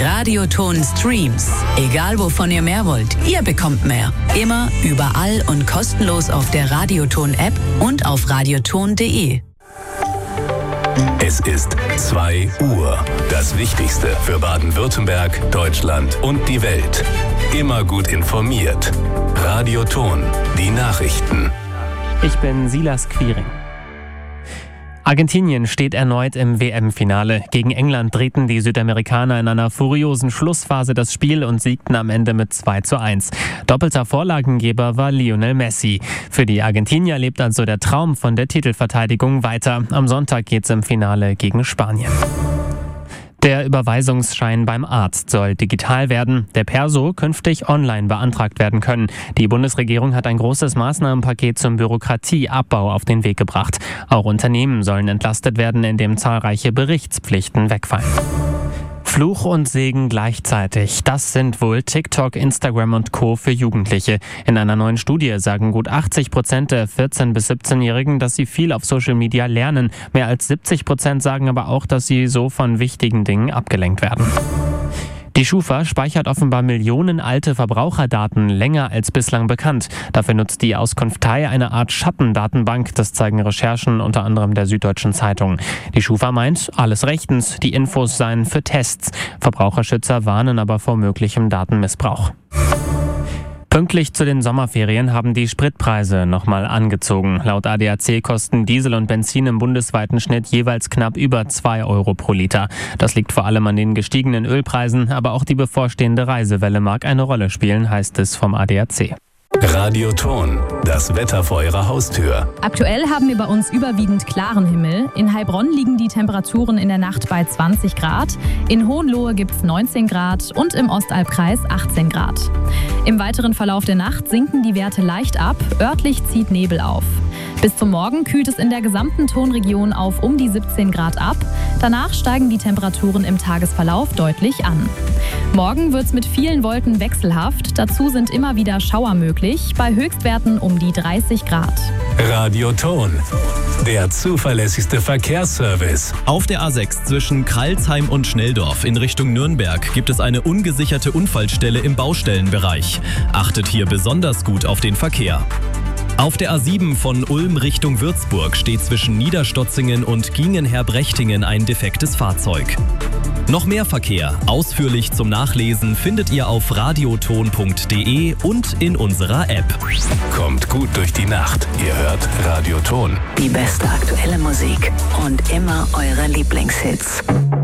Radioton Streams. Egal wovon ihr mehr wollt, ihr bekommt mehr. Immer, überall und kostenlos auf der Radioton-App und auf radioton.de. Es ist 2 Uhr. Das Wichtigste für Baden-Württemberg, Deutschland und die Welt. Immer gut informiert. Radioton, die Nachrichten. Ich bin Silas Quiring. Argentinien steht erneut im WM-Finale. Gegen England drehten die Südamerikaner in einer furiosen Schlussphase das Spiel und siegten am Ende mit 2:1. Doppelter Vorlagengeber war Lionel Messi. Für die Argentinier lebt also der Traum von der Titelverteidigung weiter. Am Sonntag geht's im Finale gegen Spanien. Der Überweisungsschein beim Arzt soll digital werden, der Perso künftig online beantragt werden können. Die Bundesregierung hat ein großes Maßnahmenpaket zum Bürokratieabbau auf den Weg gebracht. Auch Unternehmen sollen entlastet werden, indem zahlreiche Berichtspflichten wegfallen. Fluch und Segen gleichzeitig. Das sind wohl TikTok, Instagram und Co. für Jugendliche. In einer neuen Studie sagen gut 80% der 14- bis 17-Jährigen, dass sie viel auf Social Media lernen. Mehr als 70% sagen aber auch, dass sie so von wichtigen Dingen abgelenkt werden. Die Schufa speichert offenbar Millionen alte Verbraucherdaten länger als bislang bekannt. Dafür nutzt die Auskunftei eine Art Schattendatenbank. Das zeigen Recherchen unter anderem der Süddeutschen Zeitung. Die Schufa meint, alles rechtens, die Infos seien für Tests. Verbraucherschützer warnen aber vor möglichem Datenmissbrauch. Pünktlich zu den Sommerferien haben die Spritpreise nochmal angezogen. Laut ADAC kosten Diesel und Benzin im bundesweiten Schnitt jeweils knapp über 2 Euro pro Liter. Das liegt vor allem an den gestiegenen Ölpreisen, aber auch die bevorstehende Reisewelle mag eine Rolle spielen, heißt es vom ADAC. Radioton, das Wetter vor Ihrer Haustür. Aktuell haben wir bei uns überwiegend klaren Himmel. In Heilbronn liegen die Temperaturen in der Nacht bei 20 Grad. In Hohenlohe gibt es 19 Grad und im Ostalbkreis 18 Grad. Im weiteren Verlauf der Nacht sinken die Werte leicht ab. Örtlich zieht Nebel auf. Bis zum Morgen kühlt es in der gesamten Tonregion auf um die 17 Grad ab. Danach steigen die Temperaturen im Tagesverlauf deutlich an. Morgen wird es mit vielen Wolken wechselhaft. Dazu sind immer wieder Schauer möglich, bei Höchstwerten um die 30 Grad. Radioton, der zuverlässigste Verkehrsservice. Auf der A6 zwischen Kralsheim und Schnelldorf in Richtung Nürnberg gibt es eine ungesicherte Unfallstelle im Baustellenbereich. Achtet hier besonders gut auf den Verkehr. Auf der A7 von Ulm Richtung Würzburg steht zwischen Niederstotzingen und Gingenher-Brechtingen ein defektes Fahrzeug. Noch mehr Verkehr, ausführlich zum Nachlesen, findet ihr auf radioton.de und in unserer App. Kommt gut durch die Nacht. Ihr hört Radioton. Die beste aktuelle Musik und immer eure Lieblingshits.